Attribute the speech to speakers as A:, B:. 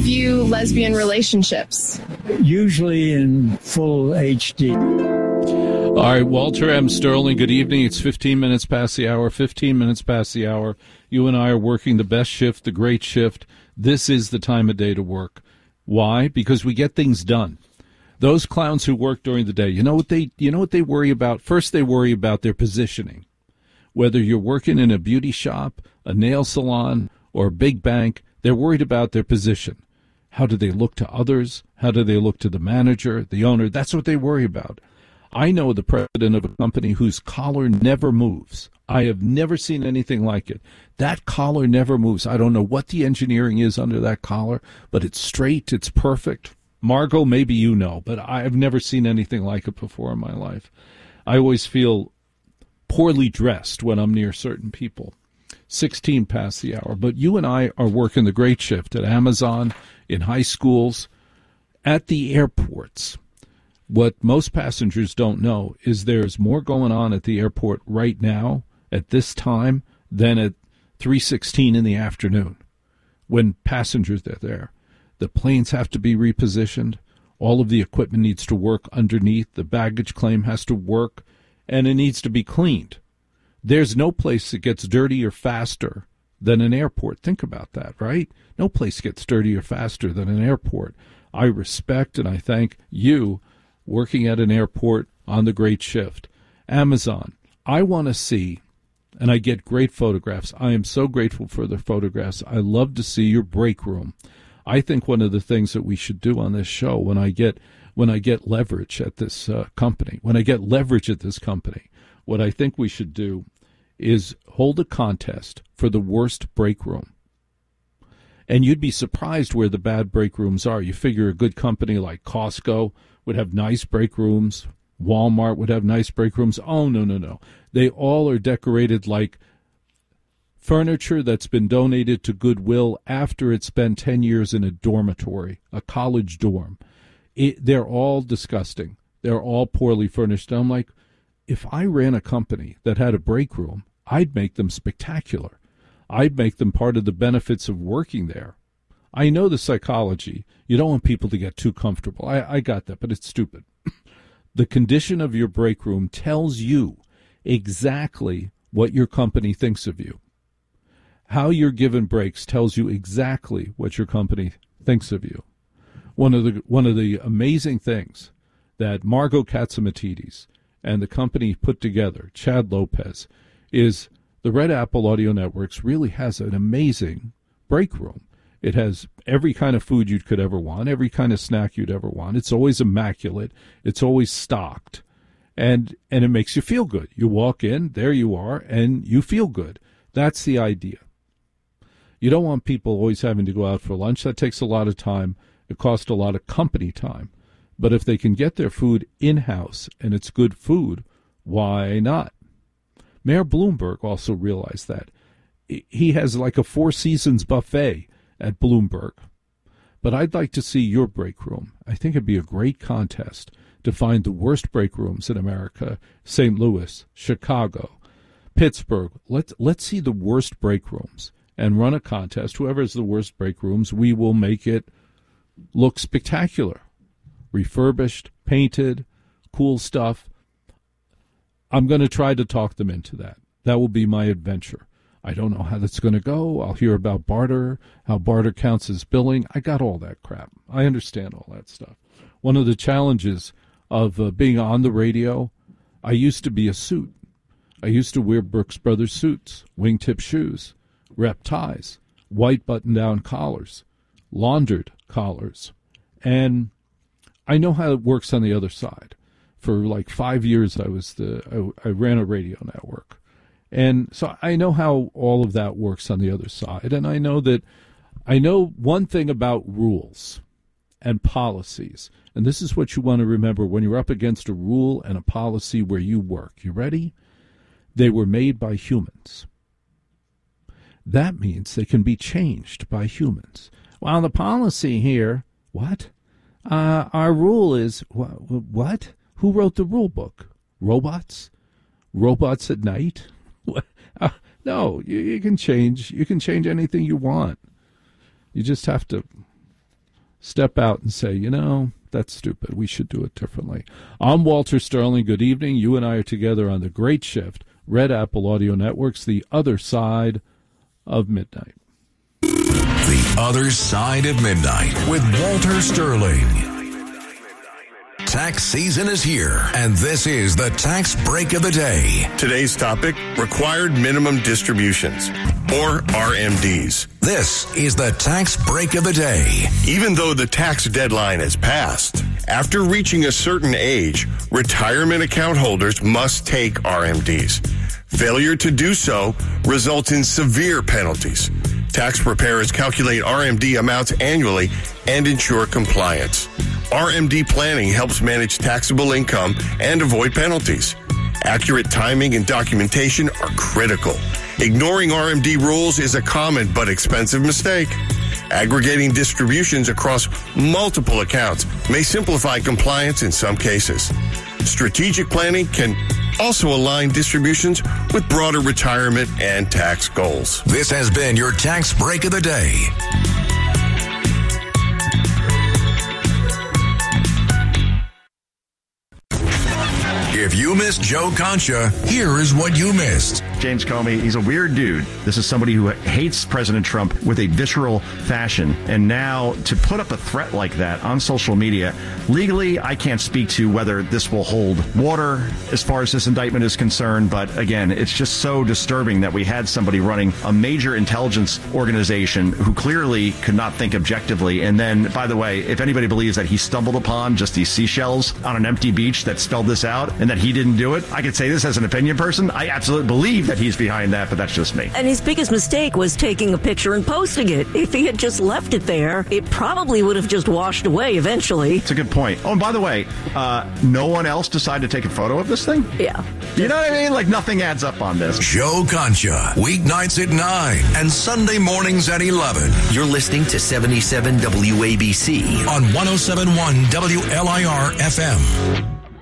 A: view lesbian relationships?
B: Usually in full HD.
C: All right, Walter M. Sterling, good evening. It's 15 minutes past the hour. 15 minutes past the hour. You and I are working the best shift, the great shift. This is the time of day to work. Why? Because we get things done. Those clowns who work during the day, you know what they worry about? First, they worry about their positioning. Whether you're working in a beauty shop, a nail salon, or a big bank, they're worried about their position. How do they look to others? How do they look to the manager, the owner? That's what they worry about. I know the president of a company whose collar never moves. I have never seen anything like it. That collar never moves. I don't know what the engineering is under that collar, but it's straight, it's perfect. Margot, maybe you know, but I've never seen anything like it before in my life. I always feel poorly dressed when I'm near certain people. 16 past the hour. But you and I are working the great shift at Amazon, in high schools, at the airports. What most passengers don't know is there's more going on at the airport right now, at this time, than at 3:16 in the afternoon when passengers are there. The planes have to be repositioned. All of the equipment needs to work underneath. The baggage claim has to work, and it needs to be cleaned. There's no place that gets dirtier faster than an airport. Think about that, right? No place gets dirtier faster than an airport. I respect and I thank you working at an airport on the great shift. Amazon, I want to see, and I get great photographs. I am so grateful for the photographs. I love to see your break room. I think one of the things that we should do on this show when I get leverage at this company, what I think we should do is hold a contest for the worst break room. And you'd be surprised where the bad break rooms are. You figure a good company like Costco would have nice break rooms. Walmart would have nice break rooms. Oh, no. They all are decorated like furniture that's been donated to Goodwill after it spent 10 years in a dormitory, a college dorm. They're all disgusting. They're all poorly furnished. I'm like, if I ran a company that had a break room, I'd make them spectacular. I'd make them part of the benefits of working there. I know the psychology. You don't want people to get too comfortable. I got that, but it's stupid. The condition of your break room tells you exactly what your company thinks of you. How you're given breaks tells you exactly what your company thinks of you. One of the amazing things that Margot Katzimatidis and the company put together, Chad Lopez, is the Red Apple Audio Networks really has an amazing break room. It has every kind of food you could ever want, every kind of snack you'd ever want. It's always immaculate. It's always stocked. And it makes you feel good. You walk in, there you are, and you feel good. That's the idea. You don't want people always having to go out for lunch. That takes a lot of time. It costs a lot of company time. But if they can get their food in-house and it's good food, why not? Mayor Bloomberg also realized that. He has like a Four Seasons buffet at Bloomberg. But I'd like to see your break room. I think it'd be a great contest to find the worst break rooms in America. St. Louis, Chicago, Pittsburgh. Let's see the worst break rooms and run a contest. Whoever has the worst break rooms, we will make it look spectacular. Refurbished, painted, cool stuff. I'm going to try to talk them into that. That will be my adventure. I don't know how that's going to go. I'll hear about barter, how barter counts as billing. I got all that crap. I understand all that stuff. One of the challenges of being on the radio, I used to be a suit. I used to wear Brooks Brothers suits, wingtip shoes, rep ties, white button-down collars, laundered collars. And I know how it works on the other side. For like 5 years, I ran a radio network. And so I know how all of that works on the other side. And I know one thing about rules and policies. And this is what you want to remember when you're up against a rule and a policy where you work. You ready? They were made by humans. That means they can be changed by humans. Well, the policy here, what? Our rule is, what? Who wrote the rule book? Robots? Robots at night? No, you can change. You can change anything you want. You just have to step out and say, that's stupid. We should do it differently. I'm Walter Sterling. Good evening. You and I are together on the Great Shift, Red Apple Audio Network's The Other Side of Midnight.
D: The Other Side of Midnight with Walter Sterling. Tax season is here, and this is the Tax Break of the Day.
E: Today's topic, required minimum distributions, or RMDs.
D: This is the Tax Break of the Day.
E: Even though the tax deadline has passed, after reaching a certain age, retirement account holders must take RMDs. Failure to do so results in severe penalties. Tax preparers calculate RMD amounts annually and ensure compliance. RMD planning helps manage taxable income and avoid penalties. Accurate timing and documentation are critical. Ignoring RMD rules is a common but expensive mistake. Aggregating distributions across multiple accounts may simplify compliance in some cases. Strategic planning can also align distributions with broader retirement and tax goals.
D: This has been your Tax Break of the Day. If you missed Joe Concha, here is what you missed.
F: James Comey, he's a weird dude. This is somebody who hates President Trump with a visceral fashion. And now to put up a threat like that on social media, legally, I can't speak to whether this will hold water as far as this indictment is concerned. But again, it's just so disturbing that we had somebody running a major intelligence organization who clearly could not think objectively. And then, by the way, if anybody believes that he stumbled upon just these seashells on an empty beach that spelled this out and that he didn't do it, I could say this as an opinion person. I absolutely believe that he's behind that, but that's just me.
G: And his biggest mistake was taking a picture and posting it. If he had just left it there, it probably would have just washed away eventually.
F: It's a good point. Oh, and by the way, no one else decided to take a photo of this thing?
G: Yeah.
F: You know what I mean? Like, nothing adds up on this.
D: Joe Concha, weeknights at 9 and Sunday mornings at 11.
H: You're listening to 77 WABC
D: on 107.1 WLIR FM.